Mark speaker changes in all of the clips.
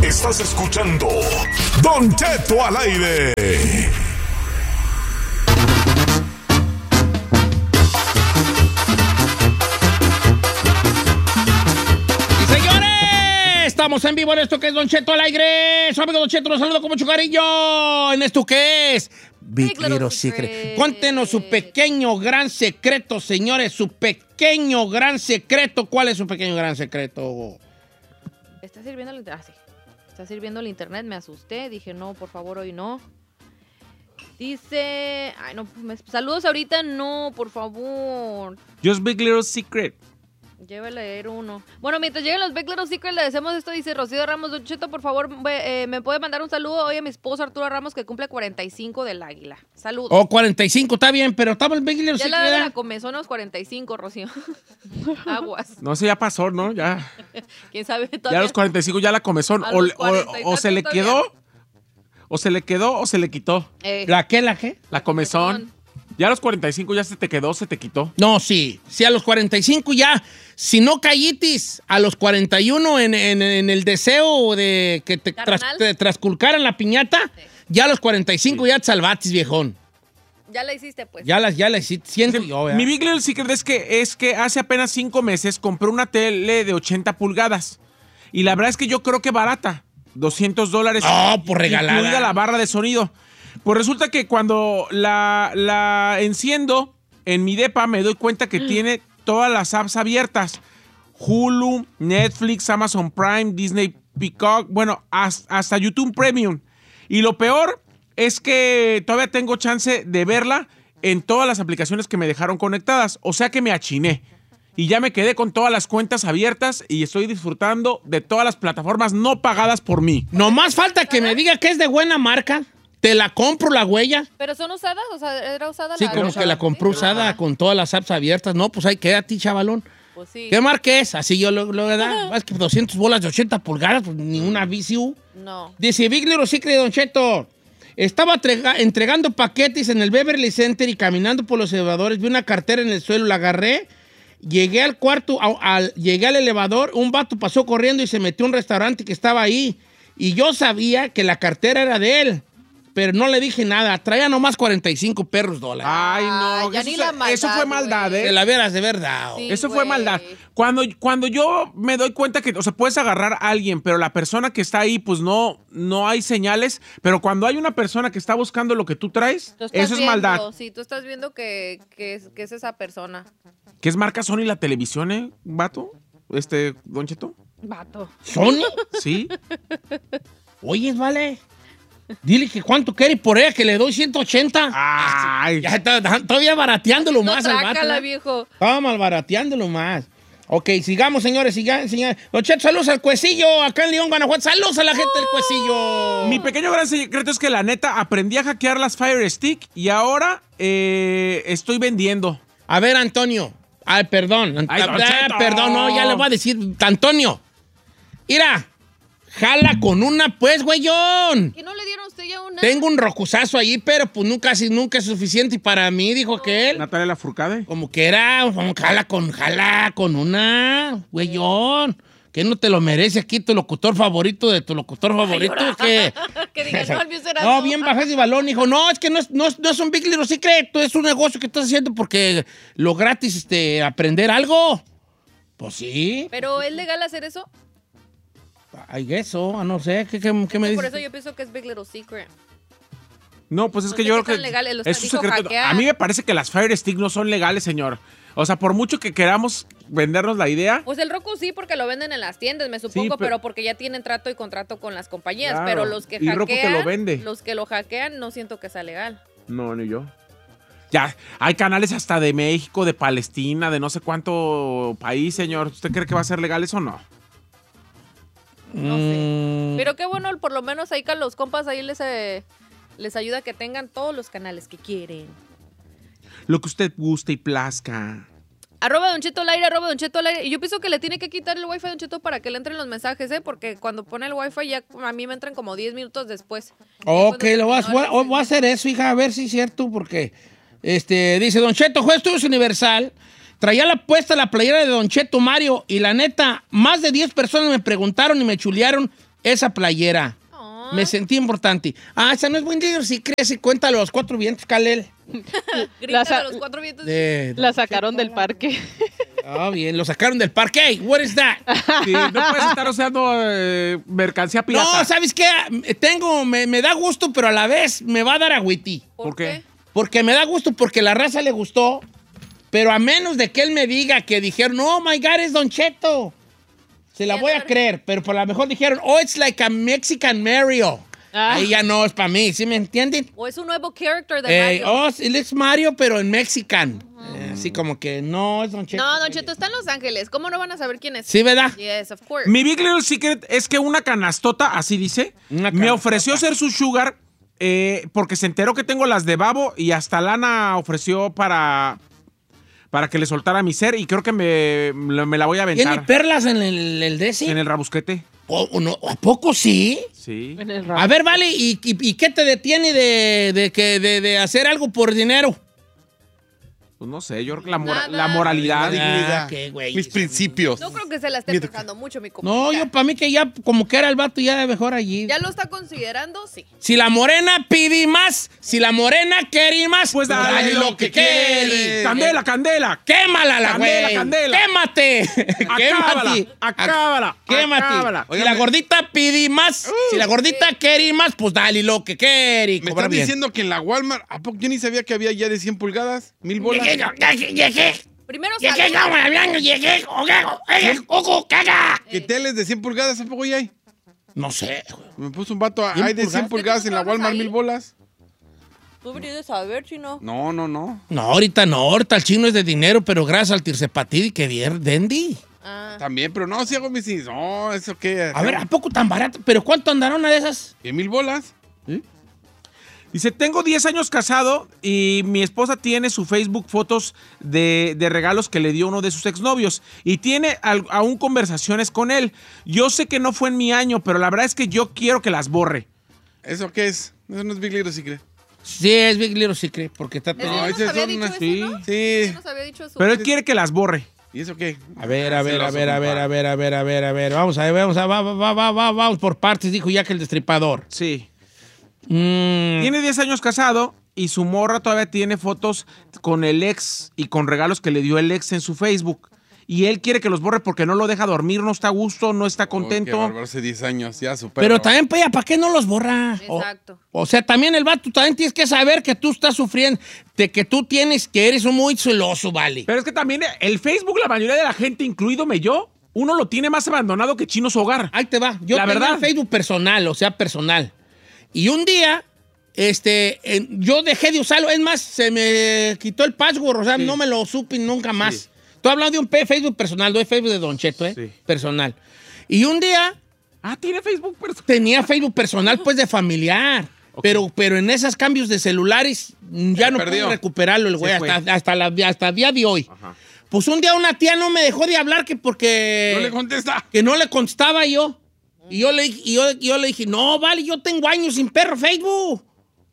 Speaker 1: Estás escuchando Don Cheto al aire.
Speaker 2: Estamos en vivo en esto que es Don Cheto al aire. Su amigo Don Cheto los saluda con mucho cariño. ¿En esto qué es? Big Little Secret. Cuéntenos su pequeño gran secreto, señores. Su pequeño gran secreto. ¿Cuál es su pequeño gran secreto?
Speaker 3: Está sirviendo el internet. Sí. Está sirviendo el internet. Me asusté. Dije, no, por favor, hoy no. Dice... Ay, no. Saludos ahorita. No, por favor.
Speaker 4: Just Big Little Secret.
Speaker 3: Lleva a leer uno. Bueno, mientras lleguen los Big Little Secret, le decimos esto. Dice Rocío Ramos. Don Cheto, por favor, me puede mandar un saludo hoy a mi esposo Arturo Ramos, que cumple 45 del Águila. Saludos.
Speaker 2: Oh, 45, está bien, pero estaba el Big Little Secret.
Speaker 3: Ya la comenzó los 45, Rocío. Aguas.
Speaker 4: No sé, ya pasó, ¿no? Ya.
Speaker 3: ¿Quién sabe? Todavía.
Speaker 4: Ya a los 45 ya la comezón. O se le quedó, o se le quedó, o se le quitó.
Speaker 2: ¿La qué?
Speaker 4: La comezón. Ya a los 45 ya se te quedó, se te quitó.
Speaker 2: No, sí. Sí, a los 45 ya. Si no callitis, a los 41 en el deseo de que te trasculcaran la piñata, sí. Ya a los 45 ya te salvatis, viejón.
Speaker 3: Ya la hiciste, pues.
Speaker 2: Ya la hiciste. Siento yo,
Speaker 4: mi Big Little Secret es que hace apenas 5 meses compré una tele de 80 pulgadas. Y la verdad es que yo creo que barata. $200.
Speaker 2: Oh, por regalada.
Speaker 4: Incluida la barra de sonido. Pues resulta que cuando la enciendo en mi depa me doy cuenta que tiene todas las apps abiertas. Hulu, Netflix, Amazon Prime, Disney Peacock, bueno, hasta YouTube Premium. Y lo peor es que todavía tengo chance de verla en todas las aplicaciones que me dejaron conectadas. O sea que me achiné. Y ya me quedé con todas las cuentas abiertas y estoy disfrutando de todas las plataformas no pagadas por mí.
Speaker 2: Nomás falta que me diga que es de buena marca. Te la compro la huella.
Speaker 3: ¿Pero son usadas? O sea, ¿era usada
Speaker 2: sí,
Speaker 3: la...?
Speaker 2: Sí, como que la compró usada con todas las apps abiertas. No, pues ahí quédate, chavalón.
Speaker 3: Pues sí.
Speaker 2: ¿Qué marca es? Así yo lo da. Es que 200 bolas de 80 pulgadas, pues ninguna VCU.
Speaker 3: No.
Speaker 2: Dice Big Little Secret, Don Cheto. Estaba entregando paquetes en el Beverly Center y caminando por los elevadores. Vi una cartera en el suelo, la agarré. Llegué al cuarto, llegué al elevador. Un vato pasó corriendo y se metió a un restaurante que estaba ahí. Y yo sabía que la cartera era de él. Pero no le dije nada. Traía nomás $45.
Speaker 4: Ay, no.
Speaker 3: Ya
Speaker 4: eso fue maldad, ¿eh?
Speaker 2: Te la veras de verdad.
Speaker 3: Sí,
Speaker 4: eso fue maldad. Cuando yo me doy cuenta que, o sea, puedes agarrar a alguien, pero la persona que está ahí, pues no hay señales. Pero cuando hay una persona que está buscando lo que tú traes, eso es maldad.
Speaker 3: Sí, tú estás viendo que es esa persona.
Speaker 4: ¿Qué es marca Sony la televisión, vato? Don Cheto.
Speaker 3: Vato.
Speaker 2: ¿Sony?
Speaker 4: Sí.
Speaker 2: Oye, vale. Dile que cuánto quiere por ella, que le doy 180.
Speaker 4: Ay.
Speaker 2: Ya está todavía barateándolo más al vato.
Speaker 3: Trácala, viejo.
Speaker 2: Estaba mal barateándolo más. Ok, sigamos, señores, señores. Don Cheto, saludos al Cuecillo, acá en León, Guanajuato. Saludos a la gente del Cuecillo.
Speaker 4: Mi pequeño gran secreto es que la neta aprendí a hackear las Fire Stick y ahora estoy vendiendo.
Speaker 2: A ver, Antonio. Ay, perdón. Perdón, no, ya le voy a decir. Antonio. Mira. Jala con una, pues, güeyón.
Speaker 3: ¿Que no le dieron a usted ya una?
Speaker 2: Tengo un rocusazo ahí, pero pues nunca es suficiente. Y para mí, dijo aquel.
Speaker 4: Natalia Lafourcade.
Speaker 2: Como que era, jala con una, güeyón. ¿Qué no te lo merece aquí tu locutor favorito de tu locutor favorito? ¿Qué?
Speaker 3: Que diga, no, el mío será
Speaker 2: no, bien bajé de balón, hijo. No, es que no es un Big Little Secret, es un negocio que estás haciendo porque lo gratis, aprender algo. Pues sí.
Speaker 3: ¿Pero es legal hacer eso?
Speaker 2: Ay, eso, no sé, ¿qué me dices?
Speaker 3: Por eso yo pienso que es Big Little Secret.
Speaker 4: No, pues es
Speaker 3: No
Speaker 4: que
Speaker 3: sé
Speaker 4: yo
Speaker 3: qué
Speaker 4: creo
Speaker 3: tan
Speaker 4: que
Speaker 3: legal,
Speaker 4: es un secreto.
Speaker 3: hackear.
Speaker 4: A mí me parece que las Fire Stick no son legales, señor. O sea, por mucho que queramos vendernos la idea.
Speaker 3: Pues el Roku sí, porque lo venden en las tiendas, me supongo, pero porque ya tienen trato y contrato con las compañías.
Speaker 4: Claro.
Speaker 3: Pero los que
Speaker 4: Y Roku te lo vende.
Speaker 3: los que lo hackean, no siento que sea legal.
Speaker 4: No, ni yo. Ya, hay canales hasta de México, de Palestina, de no sé cuánto país, señor. ¿Usted cree que va a ser legal eso o no?
Speaker 3: No sé. Pero qué bueno, por lo menos ahí con los compas ahí les ayuda a que tengan todos los canales que quieren.
Speaker 4: Lo que usted guste y plazca.
Speaker 3: @Don Cheto al aire, @Don Cheto al aire. Y yo pienso que le tiene que quitar el wifi a Don Cheto para que le entren los mensajes, porque cuando pone el wifi ya a mí me entran como 10 minutos después.
Speaker 2: Ok, voy a hacer eso, hija, a ver si es cierto, porque dice Don Cheto, juez Estudios Universal, traía puesta la playera de Don Cheto Mario y la neta, más de 10 personas me preguntaron y me chulearon esa playera. Me sentí importante. Esa no es buen líder, si crees, cuéntalo a los 4 vientos, Kalel.
Speaker 3: Grítale a los 4 vientos.
Speaker 5: La sacaron del parque.
Speaker 2: Bien, lo sacaron del parque. Hey, what is that?
Speaker 4: Sí, no puedes estar usando mercancía pirata.
Speaker 2: No, ¿sabes qué? Me da gusto, pero a la vez me va a dar agüiti.
Speaker 4: ¿Por qué?
Speaker 2: Porque me da gusto, porque la raza le gustó, pero a menos de que él me diga que dijeron, oh my God, es Don Cheto. Se la voy a creer, pero por lo mejor dijeron, it's like a Mexican Mario. Ahí ya no es para mí, ¿sí me entienden?
Speaker 3: O es un nuevo character de Mario.
Speaker 2: Él es Mario, pero en Mexican. Así como que no es Don Cheto.
Speaker 3: No, Don Cheto está en Los Ángeles. ¿Cómo no van a saber quién es?
Speaker 2: Sí, ¿verdad?
Speaker 3: Yes, of course.
Speaker 4: Mi Big Little Secret es que una canastota, así dice, me ofreció ser su sugar porque se enteró que tengo las de babo y hasta lana ofreció para que le soltara mi ser y creo que me la voy a aventar.
Speaker 2: ¿Tiene perlas en el DC?
Speaker 4: En el rabusquete.
Speaker 2: No, ¿a poco sí?
Speaker 4: Sí.
Speaker 2: A ver, vale, ¿y qué te detiene de hacer algo por dinero?
Speaker 4: Pues no sé, yo creo que la
Speaker 3: Nada.
Speaker 4: moralidad.
Speaker 1: dignidad.
Speaker 2: Qué güey.
Speaker 1: Mis principios.
Speaker 3: No creo que se la esté pensando mucho, mi
Speaker 2: No,
Speaker 3: compañera.
Speaker 2: yo para mí que ya como que era el vato ya mejor allí.
Speaker 3: ¿Ya lo está considerando? Sí.
Speaker 2: Si la morena pide más, si la morena quiere más,
Speaker 4: Pues dale lo que quiere. Candela, candela.
Speaker 2: Quémala la güey.
Speaker 4: Candela, candela.
Speaker 2: Quémate. Quémate.
Speaker 4: Acábala.
Speaker 2: Quémate.
Speaker 4: Acábala.
Speaker 2: Si la gordita pide más, si la gordita quiere más, pues dale lo que quiere. y
Speaker 1: Me
Speaker 2: cobra
Speaker 1: están
Speaker 2: bien.
Speaker 1: diciendo que en la Walmart, ¿a poco yo ni sabía que había ya de 100 pulgadas? 1000 bolas.
Speaker 2: Llegué.
Speaker 3: Primero
Speaker 2: Llegué,
Speaker 3: salud.
Speaker 2: hablando, llegué. Ojo, caga.
Speaker 1: ¿Qué teles de 100 pulgadas? ¿A poco ya hay?
Speaker 2: No sé.
Speaker 1: Me puso un vato,
Speaker 2: 100
Speaker 1: hay de 100
Speaker 2: pulgadas.
Speaker 1: pulgadas en la Walmart, 1000 bolas.
Speaker 3: Tú deberías de saber, chino.
Speaker 1: No.
Speaker 2: No, ahorita el chino es de dinero, pero gracias al tircepatid que bien, Dendi.
Speaker 1: También, pero no, si hago mis... No, ¿eso qué?
Speaker 2: A ver, ¿a poco tan barato? ¿Pero cuánto andará una de esas?
Speaker 1: 1000 bolas.
Speaker 4: Dice, tengo 10 años casado y mi esposa tiene su Facebook fotos de regalos que le dio uno de sus exnovios y tiene aún conversaciones con él. Yo sé que no fue en mi año, pero la verdad es que yo quiero que las borre.
Speaker 1: ¿Eso qué es? Eso no es Big Little Secret.
Speaker 2: Sí, es Big Little Secret, porque está...
Speaker 3: ¿Él
Speaker 1: No,
Speaker 3: nos
Speaker 1: esas
Speaker 3: había
Speaker 1: son
Speaker 3: dicho
Speaker 1: unas-
Speaker 3: eso,
Speaker 4: sí.
Speaker 3: no?
Speaker 1: Sí.
Speaker 3: ¿Él nos había dicho eso?
Speaker 4: Pero él quiere que las borre.
Speaker 1: ¿Y eso qué?
Speaker 2: A ver.
Speaker 1: Celoso,
Speaker 2: Vamos por partes, dijo Jack el Destripador.
Speaker 4: Sí. Tiene 10 años casado y su morra todavía tiene fotos con el ex y con regalos que le dio el ex en su Facebook. Y él quiere que los borre porque no lo deja dormir, no está a gusto, no está contento.
Speaker 1: Hace 10 años, ya supera.
Speaker 2: Pero también, ¿para qué no los borra?
Speaker 3: Exacto.
Speaker 2: O sea, también el vato, también tienes que saber que tú estás sufriendo, de que tú que eres un muy celoso, vale.
Speaker 4: Pero es que también el Facebook, la mayoría de la gente, incluídome yo, uno lo tiene más abandonado que Chino su hogar.
Speaker 2: Ahí te va. Yo
Speaker 4: La
Speaker 2: tengo
Speaker 4: verdad.
Speaker 2: el Facebook personal, o sea, personal. Y un día, yo dejé de usarlo. Es más, se me quitó el password, o sea, no me lo supe nunca más.
Speaker 4: Sí.
Speaker 2: Estoy hablando de un Facebook personal, no es Facebook de Don Cheto,
Speaker 4: Sí.
Speaker 2: Personal. Y un día
Speaker 4: ¿Tiene Facebook personal?
Speaker 2: tenía Facebook personal, pues, de familiar.
Speaker 4: Ok.
Speaker 2: Pero en esos cambios de celulares ya no
Speaker 1: perdió.
Speaker 2: pude recuperarlo el güey
Speaker 4: Se fue.
Speaker 2: hasta el día de hoy.
Speaker 4: Ajá.
Speaker 2: Pues un día una tía no me dejó de hablar que porque...
Speaker 1: No le contesta.
Speaker 2: que no le contestaba yo. Y yo le dije, no, vale, yo tengo años sin perro Facebook.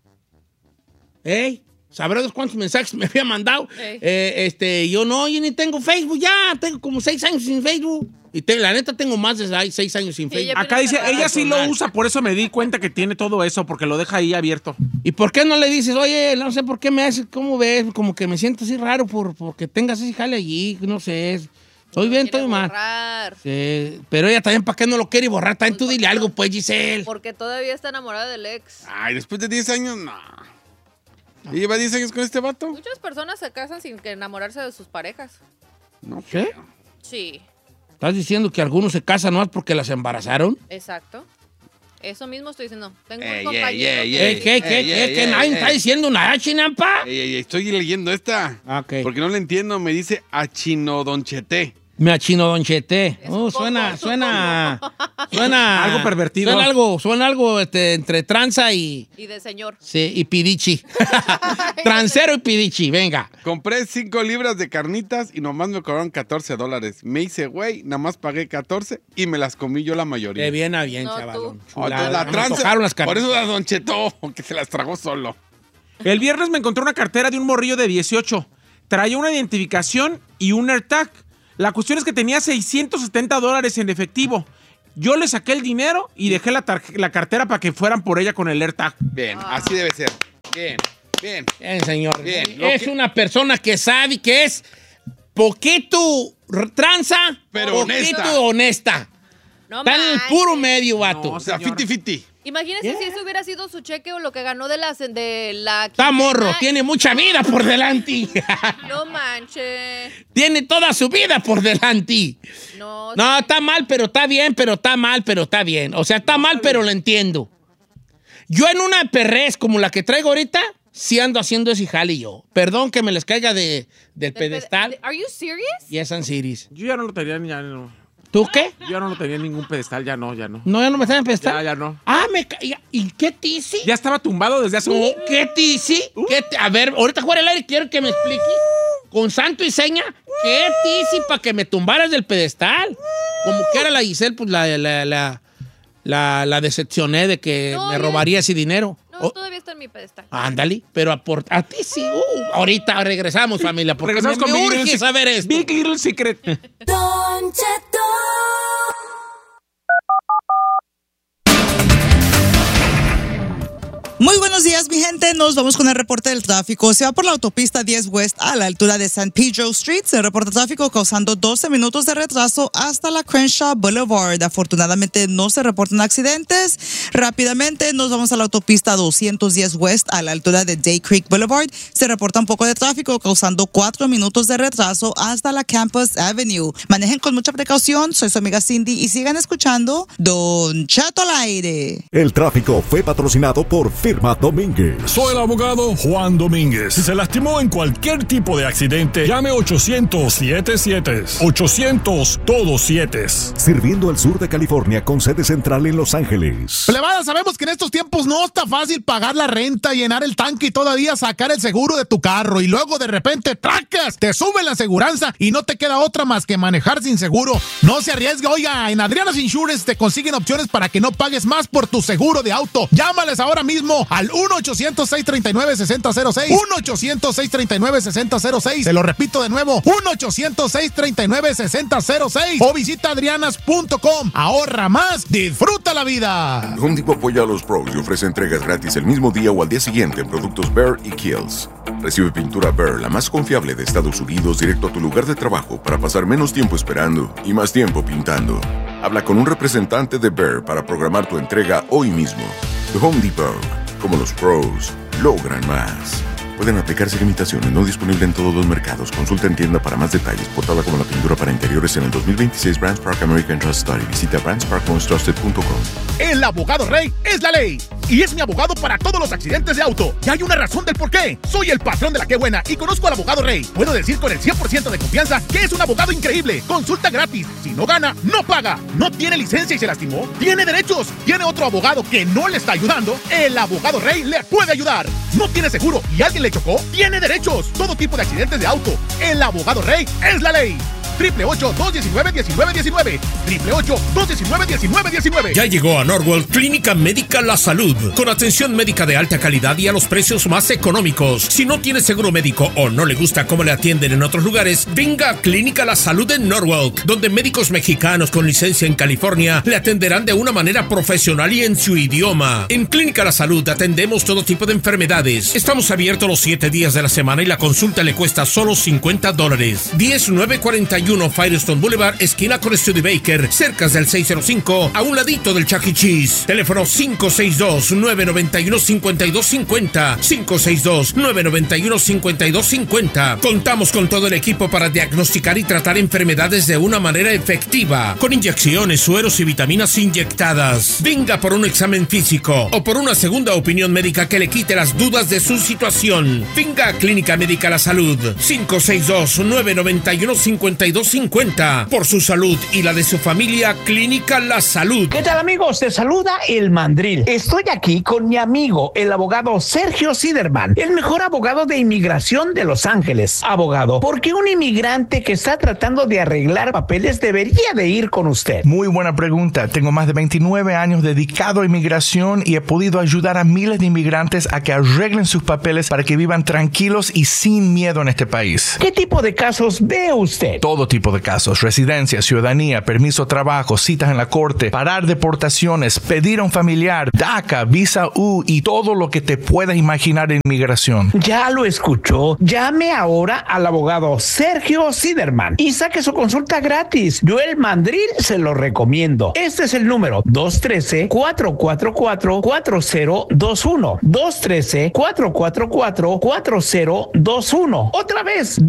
Speaker 2: ¿Sabrá de cuántos mensajes me había mandado? Yo ni tengo Facebook ya, tengo como 6 años sin Facebook. Y la neta tengo más de 6 años sin
Speaker 3: Sí,
Speaker 2: Facebook.
Speaker 3: ya-
Speaker 4: Acá dice, ella sí lo
Speaker 2: Personal.
Speaker 4: usa, por eso me di cuenta que tiene todo eso, porque lo deja ahí abierto.
Speaker 2: ¿Y por qué no le dices, oye, no sé por qué me haces, cómo ves? Como que me siento así raro porque tengas ese jale allí, no sé. Estoy bien,
Speaker 3: Quiere
Speaker 2: estoy mal.
Speaker 3: borrar,
Speaker 2: Sí, pero ella también, ¿para qué no lo quiere borrar? También tú dile algo, pues, Giselle.
Speaker 3: porque todavía está enamorada del ex.
Speaker 1: Ay, después de 10 años, no. ¿Y lleva 10 años con este vato?
Speaker 3: Muchas personas se casan sin que enamorarse de sus parejas.
Speaker 1: No.
Speaker 2: ¿Qué?
Speaker 3: Sí,
Speaker 2: ¿Estás diciendo que algunos se casan más porque las embarazaron?
Speaker 3: exacto. Eso mismo estoy diciendo. Tengo un
Speaker 1: Ey,
Speaker 3: compañero
Speaker 1: ey,
Speaker 3: que-
Speaker 1: ey,
Speaker 2: ¿Qué? ¿Nadie está diciendo nada, chinampa?
Speaker 1: Ey, estoy leyendo esta.
Speaker 2: Ok.
Speaker 1: Porque no le entiendo. Me dice Achinodonchete.
Speaker 2: Me achino Don Chete.
Speaker 3: Es un
Speaker 2: Suena
Speaker 4: Algo pervertido.
Speaker 2: Suena algo entre tranza y
Speaker 3: Y de señor.
Speaker 2: sí, y pidichi. Trancero y pidichi, venga.
Speaker 1: Compré 5 libras de carnitas y nomás me cobraron $14. Me hice, güey, nada más pagué 14 y me las comí yo la mayoría.
Speaker 2: De bien a bien,
Speaker 3: No,
Speaker 2: chavalón.
Speaker 3: tú.
Speaker 1: Oh, entonces
Speaker 2: Chulada.
Speaker 1: la
Speaker 2: Me
Speaker 1: tranza.
Speaker 2: antojaron las
Speaker 1: Por eso
Speaker 2: carnitas.
Speaker 1: da Don Cheto, que se las tragó solo.
Speaker 4: El viernes me encontré una cartera de un morrillo de 18. Traía una identificación y un AirTag. La cuestión es que tenía $670 en efectivo. Yo le saqué el dinero y dejé la cartera para que fueran por ella con el AirTag.
Speaker 1: Bien, así debe ser. Bien.
Speaker 2: Bien, señor.
Speaker 1: Bien.
Speaker 2: Es una persona que sabe que es poquito tranza,
Speaker 1: pero
Speaker 2: poquito honesta.
Speaker 3: No
Speaker 2: Está en el
Speaker 3: manches.
Speaker 2: puro medio, vato.
Speaker 1: O sea,
Speaker 4: señor.
Speaker 1: 50-50.
Speaker 3: Imagínense si eso hubiera sido su cheque o lo que ganó de la
Speaker 2: Está morro, tiene mucha vida por delante.
Speaker 3: No manches.
Speaker 2: Tiene toda su vida por delante.
Speaker 3: No,
Speaker 2: No, está mal, pero está bien, pero está mal, pero está bien. O sea, está mal, pero lo entiendo. Yo en una perrez como la que traigo ahorita, sí ando haciendo ese jale yo. Perdón que me les caiga del pedestal.
Speaker 3: ¿Are you serious?
Speaker 2: Yes, and series.
Speaker 4: Yo ya no lo tenía, ya no.
Speaker 2: ¿Tú qué?
Speaker 4: Yo ya no lo tenía en ningún pedestal, ya no.
Speaker 2: No, ya no me están en pedestal.
Speaker 4: Ya no.
Speaker 2: Ah, ¿y qué tizi?
Speaker 4: Ya estaba tumbado desde hace
Speaker 2: No, ¿qué tizi? A ver, ahorita fuera el aire, quiero que me explique con santo y seña, ¿qué tizi para que me tumbaras del pedestal? Como que era la Giselle, pues la decepcioné de que
Speaker 3: No,
Speaker 2: me
Speaker 3: ya-
Speaker 2: robaría ese dinero.
Speaker 3: No, todavía está en mi pedestal.
Speaker 2: Ándale, pero a ti sí. Ahorita regresamos, familia, porque
Speaker 4: Regresamos con
Speaker 2: me
Speaker 4: Big
Speaker 2: urge
Speaker 4: Little
Speaker 2: saber esto.
Speaker 4: Big Little Secret.
Speaker 6: Don Cheto.
Speaker 7: Muy buenos días, mi gente. Nos vamos con el reporte del tráfico. Se va por la autopista 10 West a la altura de San Pedro Street. Se reporta tráfico causando 12 minutos de retraso hasta la Crenshaw Boulevard. Afortunadamente no se reportan accidentes. Rápidamente nos vamos a la autopista 210 West a la altura de Day Creek Boulevard. Se reporta un poco de tráfico causando 4 minutos de retraso hasta la Campus Avenue. Manejen con mucha precaución. Soy su amiga Cindy y sigan escuchando Don Cheto al aire.
Speaker 8: El tráfico fue patrocinado por Firma Domínguez.
Speaker 9: Soy el abogado Juan Domínguez. Si se lastimó en cualquier tipo de accidente, llame 800-77. 800 todos 7.
Speaker 8: Sirviendo al sur de California con sede central en Los Ángeles.
Speaker 10: Plebada, sabemos que en estos tiempos no está fácil pagar la renta, llenar el tanque y todavía sacar el seguro de tu carro. Y luego de repente, ¡tracas! Te sube la aseguranza y no te queda otra más que manejar sin seguro. No se arriesgue, oiga, en Adriana's Insurance te consiguen opciones para que no pagues más por tu seguro de auto. Llámales ahora mismo al 1-800-639-6006. 1-800-639-6006. Te lo repito de nuevo, 1-800-639-6006. O visita adrianas.com. Ahorra más, disfruta la vida.
Speaker 11: Home Depot apoya a los pros y ofrece entregas gratis el mismo día o al día siguiente en productos Behr y Kiehl's. Recibe pintura Behr, la más confiable de Estados Unidos, directo a tu lugar de trabajo para pasar menos tiempo esperando y más tiempo pintando. Habla con un representante de Behr para programar tu entrega hoy mismo. The Home Depot. Como los pros, logran más. Pueden aplicarse limitaciones, no disponible en todos los mercados. Consulta en tienda para más detalles. Portada como la pintura para interiores en el 2026 Brands Park American Trust Study. Visita brandsparkmostrusted.com.
Speaker 10: El abogado Rey es la ley y es mi abogado para todos los accidentes de auto. Y hay una razón del por qué. Soy el patrón de la que buena y conozco al abogado Rey. Puedo decir con el 100% de confianza que es un abogado increíble. Consulta gratis. Si no gana, no paga. No tiene licencia y se lastimó. Tiene derechos. Tiene otro abogado que no le está ayudando. El abogado Rey le puede ayudar. No tiene seguro y alguien le chocó. Tiene derechos. Todo tipo de accidentes de auto. El abogado Rey es la ley. 888-219-1919. 888-219-1919.
Speaker 12: Ya llegó a Norwalk Clínica Médica La Salud, con atención médica de alta calidad y a los precios más económicos. Si no tiene seguro médico o no le gusta cómo le atienden en otros lugares, venga a Clínica La Salud en Norwalk, donde médicos mexicanos con licencia en California le atenderán de una manera profesional y en su idioma. En Clínica La Salud atendemos todo tipo de enfermedades. Estamos abiertos los 7 días de la semana y la consulta le cuesta solo $50. 10941 Firestone Boulevard, esquina con Studebaker, cerca del 605, a un ladito del Chuck E. Cheese. Teléfono 562-991-5250. 562-991-5250. Contamos con todo el equipo para diagnosticar y tratar enfermedades de una manera efectiva, con inyecciones, sueros y vitaminas inyectadas. Venga por un examen físico o por una segunda opinión médica que le quite las dudas de su situación. Venga a Clínica Médica La Salud. 562-991-5250. Por su salud y la de su familia, Clínica La Salud.
Speaker 13: ¿Qué tal, amigos? Te saluda el Mandril. Estoy aquí con mi amigo, el abogado Sergio Siderman, el mejor abogado de inmigración de Los Ángeles. Abogado, ¿por qué un inmigrante que está tratando de arreglar papeles debería de ir con usted?
Speaker 14: Muy buena pregunta. Tengo más de 29 años dedicado a inmigración y he podido ayudar a miles de inmigrantes a que arreglen sus papeles para que vivan tranquilos y sin miedo en este país.
Speaker 13: ¿Qué tipo de casos ve usted?
Speaker 14: Todo todo tipo de casos: residencia, ciudadanía, permiso de trabajo, citas en la corte, parar deportaciones, pedir a un familiar, DACA, visa U y todo lo que te puedas imaginar en inmigración.
Speaker 13: Ya lo escuchó. Llame ahora al abogado Sergio Siderman y saque su consulta gratis. Yo el Mandril se lo recomiendo. Este es el número 213-444-4021. 213-444-4021. Otra vez,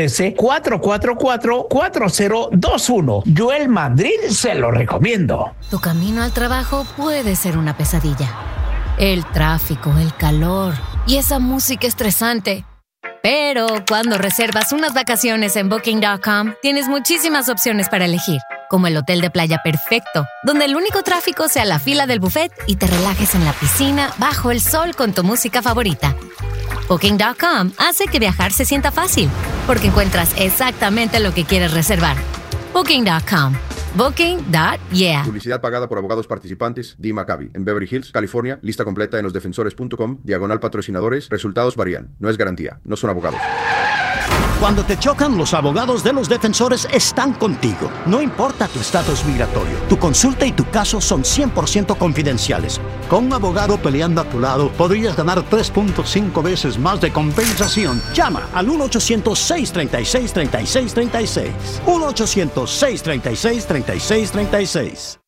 Speaker 13: 213-444-4021. Yo el Mandril se lo recomiendo.
Speaker 15: Tu camino al trabajo puede ser una pesadilla. El tráfico, el calor y esa música estresante. Pero cuando reservas unas vacaciones en Booking.com, tienes muchísimas opciones para elegir, como el hotel de playa perfecto, donde el único tráfico sea la fila del buffet y te relajes en la piscina bajo el sol con tu música favorita. Booking.com hace que viajar se sienta fácil, porque encuentras exactamente lo que quieres reservar. Booking.com. Booking.yeah.
Speaker 16: Publicidad pagada por abogados participantes. Dee Maccabi, en Beverly Hills, California. Lista completa en losdefensores.com. /patrocinadores. Resultados varían. No es garantía. No son abogados.
Speaker 17: Cuando te chocan, los abogados de Los Defensores están contigo. No importa tu estatus migratorio, tu consulta y tu caso son 100% confidenciales. Con un abogado peleando a tu lado, podrías ganar 3.5 veces más de compensación. Llama al 1-800-636-3636. 1-800-636-3636.